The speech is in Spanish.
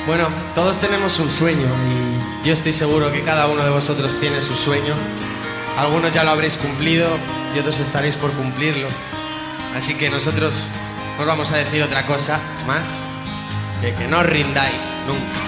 Bueno, todos tenemos un sueño y yo estoy seguro que cada uno de vosotros tiene su sueño. Algunos ya lo habréis cumplido y otros estaréis por cumplirlo. Así que nosotros os vamos a decir otra cosa más, que no os rindáis nunca.